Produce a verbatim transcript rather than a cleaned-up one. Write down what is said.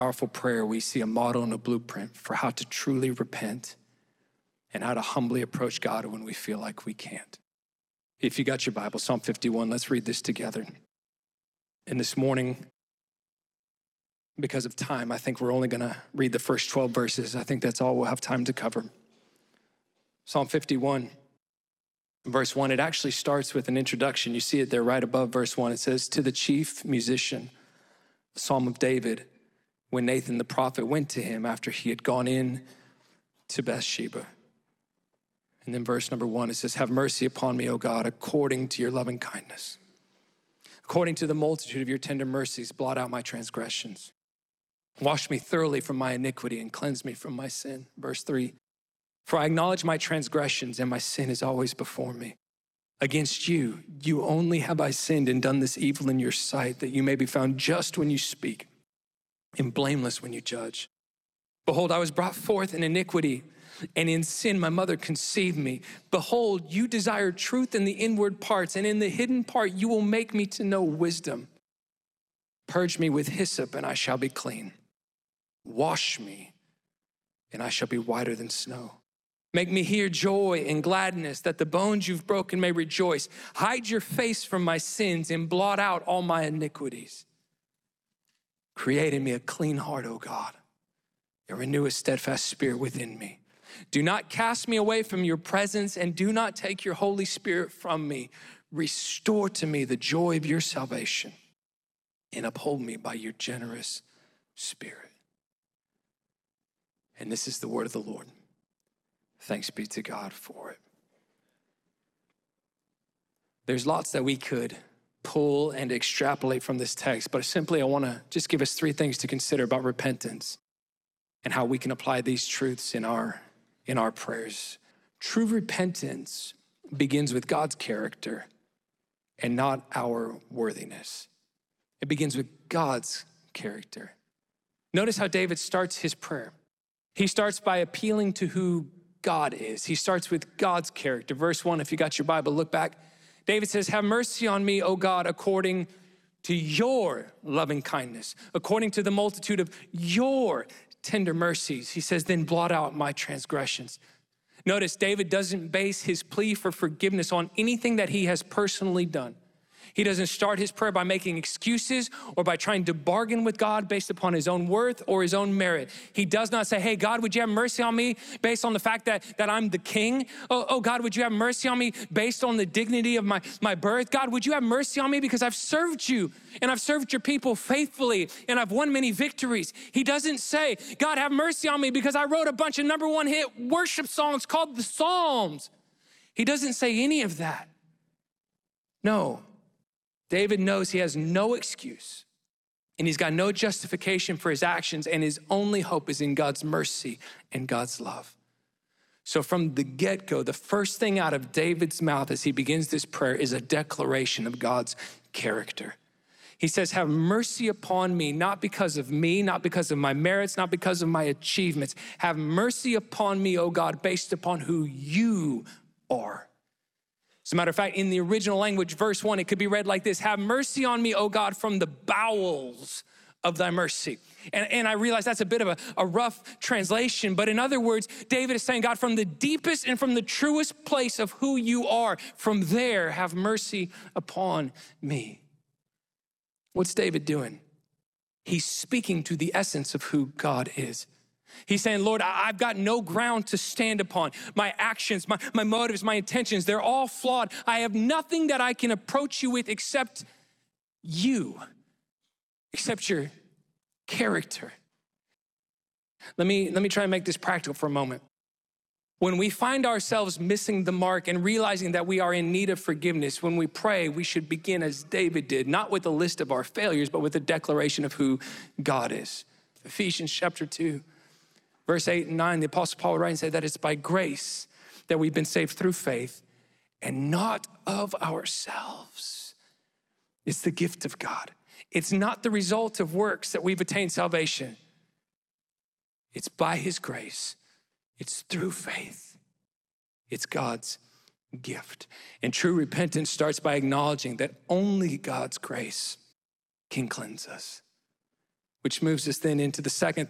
Powerful prayer, we see a model and a blueprint for how to truly repent and how to humbly approach God when we feel like we can't. If you got your Bible, Psalm fifty-one, let's read this together. And this morning, because of time, I think we're only gonna read the first twelve verses. I think that's all we'll have time to cover. Psalm fifty-one, verse one, it actually starts with an introduction. You see it there right above verse one. It says, to the chief musician, the Psalm of David, when Nathan the prophet went to him after he had gone in to Bathsheba. And then verse number one, it says, have mercy upon me, O God, according to your loving kindness. According to the multitude of your tender mercies, blot out my transgressions. Wash me thoroughly from my iniquity and cleanse me from my sin. Verse three, for I acknowledge my transgressions and my sin is always before me. Against you, you only have I sinned and done this evil in your sight, that you may be found just when you speak and blameless when you judge. Behold, I was brought forth in iniquity, and in sin my mother conceived me. Behold, you desire truth in the inward parts, and in the hidden part you will make me to know wisdom. Purge me with hyssop, and I shall be clean. Wash me, and I shall be whiter than snow. Make me hear joy and gladness, that the bones you've broken may rejoice. Hide your face from my sins and blot out all my iniquities. Create in me a clean heart, O God, and renew a steadfast spirit within me. Do not cast me away from your presence, and do not take your Holy Spirit from me. Restore to me the joy of your salvation, and uphold me by your generous spirit. And this is the word of the Lord. Thanks be to God for it. There's lots that we could pull and extrapolate from this text, but simply I want to just give us three things to consider about repentance and how we can apply these truths in our, in our prayers. True repentance begins with God's character and not our worthiness. It begins with God's character. Notice how David starts his prayer. He starts by appealing to who God is. He starts with God's character. Verse one, if you got your Bible, look back. David says, have mercy on me, O God, according to your loving kindness, according to the multitude of your tender mercies. He says, then blot out my transgressions. Notice David doesn't base his plea for forgiveness on anything that he has personally done. He doesn't start his prayer by making excuses or by trying to bargain with God based upon his own worth or his own merit. He does not say, hey, God, would you have mercy on me based on the fact that, that I'm the king? Oh, oh, God, would you have mercy on me based on the dignity of my, my birth? God, would you have mercy on me because I've served you and I've served your people faithfully and I've won many victories. He doesn't say, God, have mercy on me because I wrote a bunch of number one hit worship songs called the Psalms. He doesn't say any of that. No. David knows he has no excuse and he's got no justification for his actions, and his only hope is in God's mercy and God's love. So from the get-go, the first thing out of David's mouth as he begins this prayer is a declaration of God's character. He says, have mercy upon me, not because of me, not because of my merits, not because of my achievements. Have mercy upon me, O God, based upon who you are. As a matter of fact, in the original language, verse one, it could be read like this: have mercy on me, O God, from the bowels of thy mercy. And, and I realize that's a bit of a, a rough translation, but in other words, David is saying, God, from the deepest and from the truest place of who you are, from there, have mercy upon me. What's David doing? He's speaking to the essence of who God is. He's saying, Lord, I've got no ground to stand upon. My actions, my, my motives, my intentions, they're all flawed. I have nothing that I can approach you with except you, except your character. Let me, let me try and make this practical for a moment. When we find ourselves missing the mark and realizing that we are in need of forgiveness, when we pray, we should begin as David did, not with a list of our failures, but with a declaration of who God is. Ephesians chapter two. Verse eight and nine, the Apostle Paul writes and said that it's by grace that we've been saved through faith and not of ourselves. It's the gift of God. It's not the result of works that we've attained salvation. It's by his grace. It's through faith. It's God's gift. And true repentance starts by acknowledging that only God's grace can cleanse us. which moves us then into the second